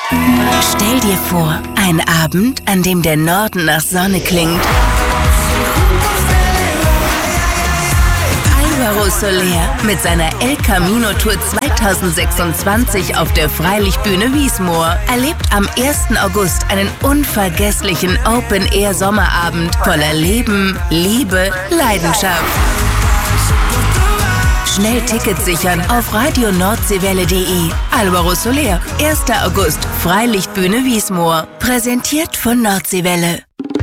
Stell dir vor, ein Abend, an dem der Norden nach Sonne klingt. Álvaro Soler mit seiner El Camino Tour 2026 auf der Freilichtbühne Wiesmoor erlebt am 1. August einen unvergesslichen Open-Air-Sommerabend voller Leben, Liebe, Leidenschaft. Schnell Tickets sichern auf radioNordseewelle.de. Álvaro Soler, 1. August, Freilichtbühne Wiesmoor. Präsentiert von Nordseewelle.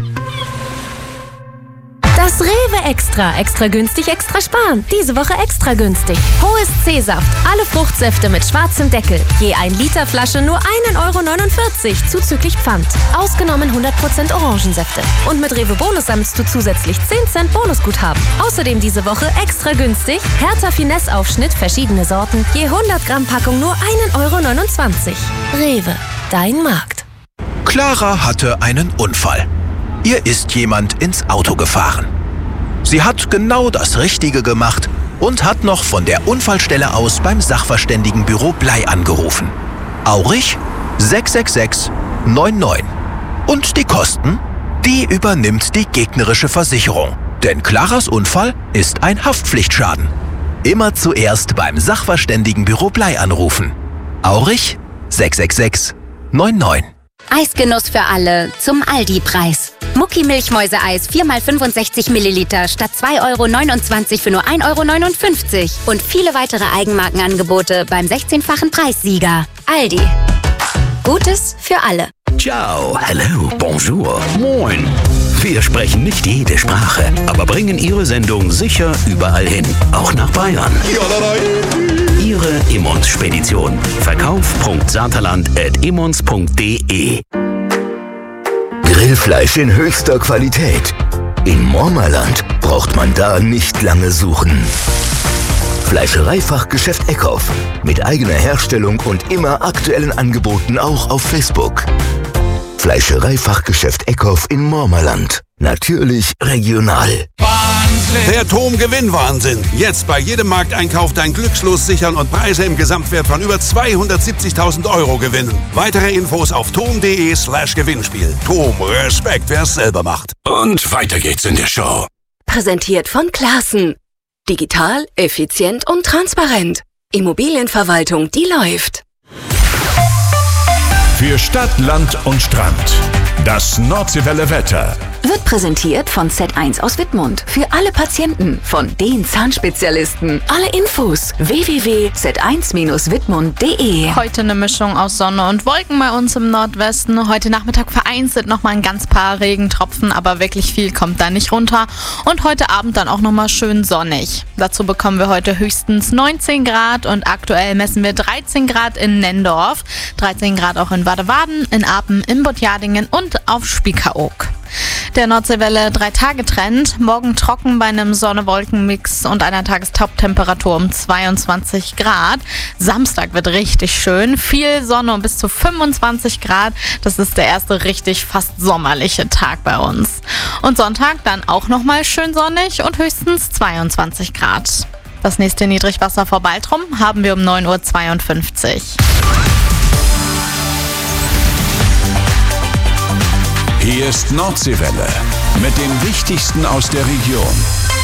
Das Rewe Extra. Extra günstig, extra sparen. Diese Woche extra günstig. Hohes C-Saft. Alle Fruchtsäfte mit schwarzem Deckel. Je 1 Liter Flasche nur 1,49 € zuzüglich Pfand. Ausgenommen 100% Orangensäfte. Und mit Rewe Bonus sammelst du zusätzlich 10 Cent Bonusguthaben. Außerdem diese Woche extra günstig. Hertha Finesse Aufschnitt, verschiedene Sorten. Je 100 Gramm Packung nur 1,29 €. Rewe, dein Markt. Clara hatte einen Unfall. Ihr ist jemand ins Auto gefahren. Sie hat genau das Richtige gemacht und hat noch von der Unfallstelle aus beim Sachverständigenbüro Blei angerufen. Aurich 666 99. Und die Kosten? Die übernimmt die gegnerische Versicherung. Denn Claras Unfall ist ein Haftpflichtschaden. Immer zuerst beim Sachverständigenbüro Blei anrufen. Aurich 666 99. Eisgenuss für alle zum Aldi-Preis. Mucki Milchmäuse-Eis 4x65 Milliliter statt 2,29 € für nur 1,59 € und viele weitere Eigenmarkenangebote beim 16-fachen Preissieger. Aldi. Gutes für alle. Ciao, hello, bonjour, moin. Wir sprechen nicht jede Sprache, aber bringen Ihre Sendung sicher überall hin, auch nach Bayern. Ihre Immons-Spedition. Verkauf.saterland@immons.de. Grillfleisch in höchster Qualität. In Mormerland braucht man da nicht lange suchen. Fleischereifachgeschäft Eckhoff. Mit eigener Herstellung und immer aktuellen Angeboten auch auf Facebook. Fleischereifachgeschäft Eckhoff in Mormerland. Natürlich regional. Der TOM-Gewinnwahnsinn. Jetzt bei jedem Markteinkauf dein Glückslos sichern und Preise im Gesamtwert von über 270.000 € gewinnen. Weitere Infos auf tom.de/Gewinnspiel. TOM, Respekt, wer es selber macht. Und weiter geht's in der Show. Präsentiert von Classen. Digital, effizient und transparent. Immobilienverwaltung, die läuft. Für Stadt, Land und Strand. Das Nordseewelle Wetter. Wird präsentiert von Z1 aus Wittmund. Für alle Patienten von den Zahnspezialisten. Alle Infos www.z1-wittmund.de. Heute eine Mischung aus Sonne und Wolken bei uns im Nordwesten. Heute Nachmittag vereinzelt nochmal ein ganz paar Regentropfen, aber wirklich viel kommt da nicht runter. Und heute Abend dann auch nochmal schön sonnig. Dazu bekommen wir heute höchstens 19 Grad und aktuell messen wir 13 Grad in Nendorf, 13 Grad auch in Badewaden, in Apen, in Botjadingen und auf Spiekeroog. Der Nordseewelle 3-Tage-Trend. Morgen trocken bei einem Sonne-Wolken-Mix und einer Tagestoptemperatur um 22 Grad. Samstag wird richtig schön. Viel Sonne und bis zu 25 Grad. Das ist der erste richtig fast sommerliche Tag bei uns. Und Sonntag dann auch nochmal schön sonnig und höchstens 22 Grad. Das nächste Niedrigwasser vor Baltrum haben wir um 9:52 Uhr. Hier ist Nordseewelle mit dem Wichtigsten aus der Region.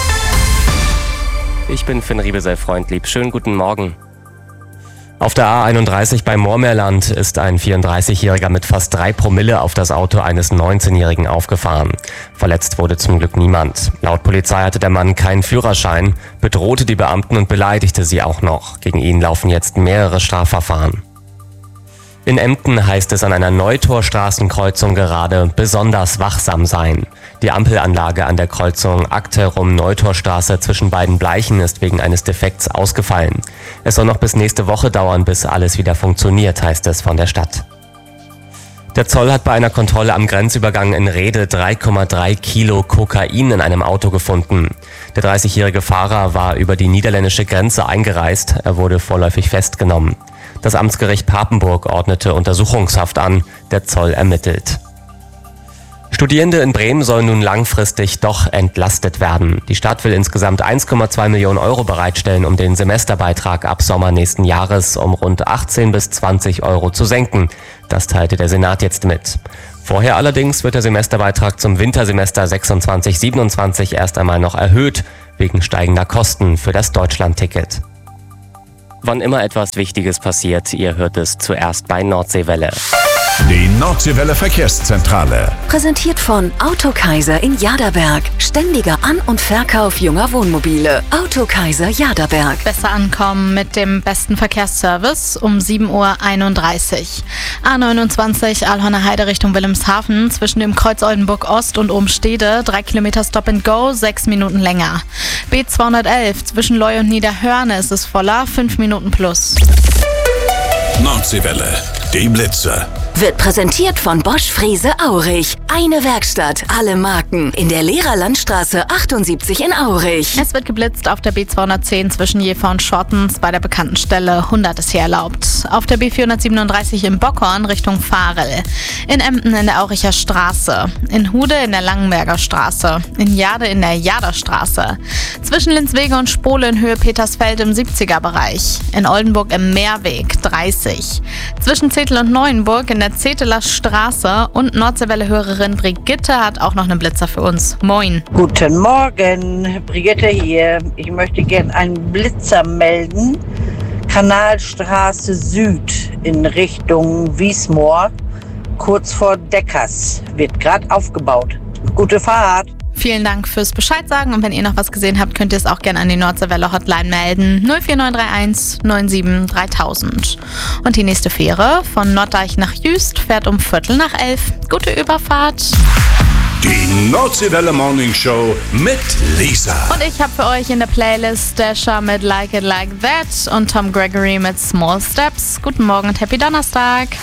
Ich bin Finn Riebesell-Freundlieb. Schönen guten Morgen. Auf der A31 bei Moormerland ist ein 34-Jähriger mit fast 3 Promille auf das Auto eines 19-Jährigen aufgefahren. Verletzt wurde zum Glück niemand. Laut Polizei hatte der Mann keinen Führerschein, bedrohte die Beamten und beleidigte sie auch noch. Gegen ihn laufen jetzt mehrere Strafverfahren. In Emden heißt es an einer Neutorstraßenkreuzung gerade besonders wachsam sein. Die Ampelanlage an der Kreuzung Akterum-Neutorstraße zwischen beiden Bleichen ist wegen eines Defekts ausgefallen. Es soll noch bis nächste Woche dauern, bis alles wieder funktioniert, heißt es von der Stadt. Der Zoll hat bei einer Kontrolle am Grenzübergang in Rhede 3,3 Kilo Kokain in einem Auto gefunden. Der 30-jährige Fahrer war über die niederländische Grenze eingereist. Er wurde vorläufig festgenommen. Das Amtsgericht Papenburg ordnete Untersuchungshaft an. Der Zoll ermittelt. Studierende in Bremen sollen nun langfristig doch entlastet werden. Die Stadt will insgesamt 1,2 Millionen Euro bereitstellen, um den Semesterbeitrag ab Sommer nächsten Jahres um rund 18 bis 20 Euro zu senken. Das teilte der Senat jetzt mit. Vorher allerdings wird der Semesterbeitrag zum Wintersemester 26/27 erst einmal noch erhöht, wegen steigender Kosten für das Deutschlandticket. Wann immer etwas Wichtiges passiert, ihr hört es zuerst bei Nordseewelle. Die Nordseewelle Verkehrszentrale. Präsentiert von Autokaiser in Jaderberg. Ständiger An- und Verkauf junger Wohnmobile. Autokaiser Jaderberg. Besser ankommen mit dem besten Verkehrsservice um 7:31 Uhr. A29 Alhorner Heide Richtung Wilhelmshaven zwischen dem Kreuz Oldenburg Ost und Obenstede 3 Kilometer Stop and Go, 6 Minuten länger. B211 zwischen Leu und Niederhörne ist es voller, 5 Minuten plus. Nordseewelle. Die Blitze. Wird präsentiert von Bosch Frese Aurich. Eine Werkstatt, alle Marken. In der Lehrerlandstraße 78 in Aurich. Es wird geblitzt auf der B210 zwischen Jever und Schottens. Bei der bekannten Stelle 100 ist hier erlaubt. Auf der B437 in Bockhorn Richtung Varel. In Emden in der Auricher Straße. In Hude in der Langenberger Straße. In Jade in der Jaderstraße. Zwischen Linswege und Spole in Höhe Petersfeld im 70er-Bereich. In Oldenburg im Meerweg 30. Zwischen Zetel und Neuenburg in der Zeteler Straße. Und Nordseewelle-Hörerin Brigitte hat auch noch einen Blitzer für uns. Moin. Guten Morgen, Brigitte hier. Ich möchte gerne einen Blitzer melden. Kanalstraße Süd in Richtung Wiesmoor, kurz vor Deckers. Wird gerade aufgebaut. Gute Fahrt. Vielen Dank fürs Bescheid sagen und wenn ihr noch was gesehen habt, könnt ihr es auch gerne an die Nordseewelle Hotline melden. 04931 97 3000. Und die nächste Fähre von Norddeich nach Jüst fährt um 11:15. Gute Überfahrt. Die Nordseewelle Morning Show mit Lisa. Und ich habe für euch in der Playlist Dasher mit Like It Like That und Tom Gregory mit Small Steps. Guten Morgen und Happy Donnerstag.